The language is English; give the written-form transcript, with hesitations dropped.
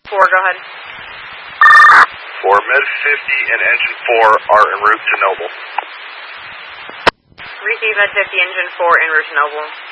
4, go ahead. For Med 50 and Engine 4 are en route to Noble. Receive Med 50, Engine 4 en route to Noble.